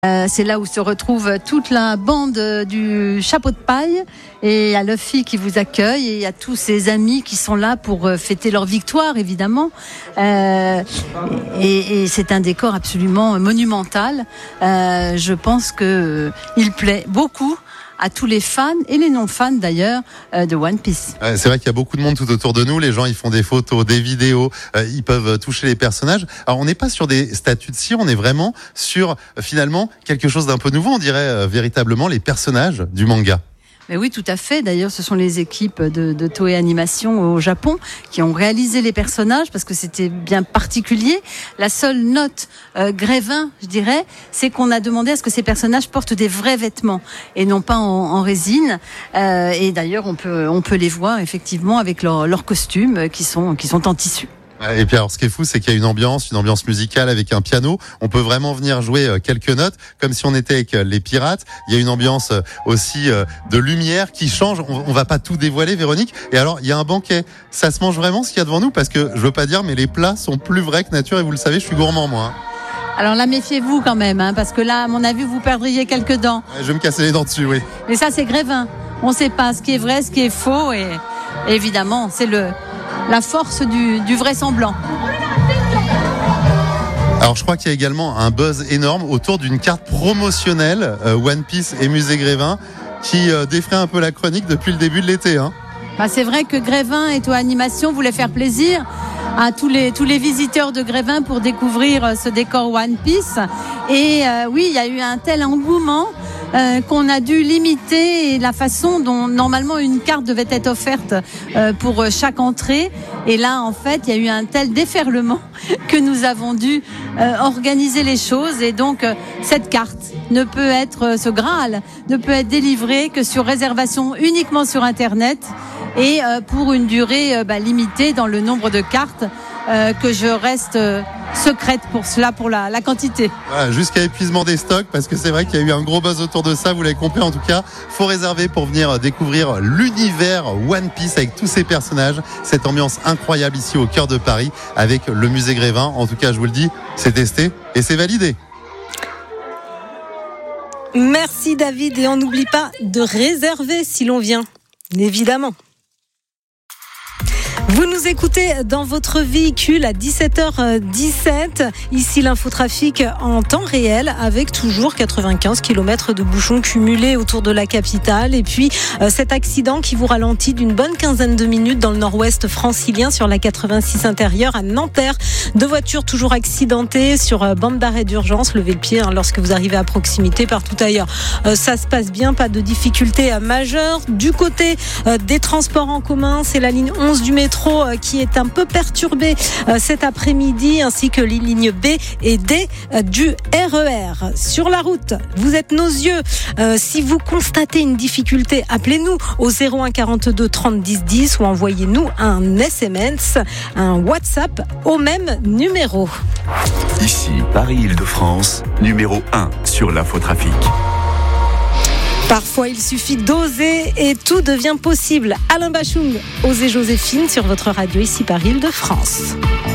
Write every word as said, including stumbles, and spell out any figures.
Euh, c'est là où se retrouve toute la bande du chapeau de paille, et il y a Luffy qui vous accueille, et il y a tous ses amis qui sont là pour fêter leur victoire, évidemment. Euh, et, et c'est un décor absolument monumental. Euh, je pense que il plaît beaucoup à tous les fans et les non-fans d'ailleurs euh, de One Piece. Ouais, c'est vrai qu'il y a beaucoup de monde tout autour de nous. Les gens, ils font des photos, des vidéos, euh, ils peuvent toucher les personnages. Alors, on n'est pas sur des statues de cire, on est vraiment sur euh, finalement quelque chose d'un peu nouveau. On dirait euh, véritablement les personnages du manga. Mais oui, tout à fait. D'ailleurs, ce sont les équipes de, de Toei Animation au Japon qui ont réalisé les personnages parce que c'était bien particulier. La seule note euh, Grévin, je dirais, c'est qu'on a demandé à ce que ces personnages portent des vrais vêtements et non pas en, en résine. Euh, et d'ailleurs, on peut on peut les voir effectivement avec leurs leurs costumes qui sont qui sont en tissu. Et puis alors, ce qui est fou, c'est qu'il y a une ambiance, une ambiance musicale avec un piano. On peut vraiment venir jouer quelques notes, comme si on était avec les pirates. Il y a une ambiance aussi de lumière qui change. On, on va pas tout dévoiler, Véronique. Et alors, il y a un banquet. Ça se mange vraiment ce qu'il y a devant nous, parce que je veux pas dire, mais les plats sont plus vrais que nature. Et vous le savez, je suis gourmand, moi. Alors là, méfiez-vous quand même, hein, parce que là, à mon avis, vous perdriez quelques dents. Je vais me casser les dents dessus, oui. Mais ça, c'est Grévin. On sait pas ce qui est vrai, ce qui est faux, et évidemment, c'est le la force du, du vrai semblant. Alors je crois qu'il y a également un buzz énorme autour d'une carte promotionnelle euh, One Piece et Musée Grévin qui euh, défraie un peu la chronique depuis le début de l'été. Hein. Bah, c'est vrai que Grévin et Toei Animation voulaient faire plaisir à tous les tous les visiteurs de Grévin pour découvrir ce décor One Piece. Et euh, oui, il y a eu un tel engouement euh, qu'on a dû limiter la façon dont normalement une carte devait être offerte euh, pour chaque entrée. Et là, en fait, il y a eu un tel déferlement que nous avons dû euh, organiser les choses. Et donc, euh, cette carte ne peut être, ce Graal, ne peut être délivré que sur réservation uniquement sur Internet et euh, pour une durée euh, bah, limitée dans le nombre de cartes euh, que je reste euh, secrète pour cela, pour la, la quantité. Voilà, jusqu'à épuisement des stocks, parce que c'est vrai qu'il y a eu un gros buzz autour de ça, vous l'avez compris. En tout cas, faut réserver pour venir découvrir l'univers One Piece avec tous ces personnages, cette ambiance incroyable ici au cœur de Paris avec le musée Grévin. En tout cas, je vous le dis, c'est testé et c'est validé. Merci David, et on n'oublie pas de réserver si l'on vient, évidemment. Vous nous écoutez dans votre véhicule à dix-sept heures dix-sept. Ici, l'infotrafic en temps réel avec toujours quatre-vingt-quinze kilomètres de bouchons cumulés autour de la capitale. Et puis, euh, cet accident qui vous ralentit d'une bonne quinzaine de minutes dans le nord-ouest francilien sur la quatre-vingt-six intérieure à Nanterre. Deux voitures toujours accidentées sur euh, bande d'arrêt d'urgence. Levez le pied hein, lorsque vous arrivez à proximité. Partout ailleurs, euh, ça se passe bien, pas de difficultés euh, majeures. Du côté euh, des transports en commun, c'est la ligne onze du métro qui est un peu perturbé cet après-midi, ainsi que les lignes B et D du R E R. Sur la route, vous êtes nos yeux. Euh, si vous constatez une difficulté, appelez-nous au zéro un quarante-deux trente dix dix ou envoyez-nous un S M S, un WhatsApp au même numéro. Ici, Paris-Île-de-France, numéro un sur l'infotrafic. Parfois, il suffit d'oser et tout devient possible. Alain Bachung, Osez Joséphine sur votre radio ici Paris-Île-de-France.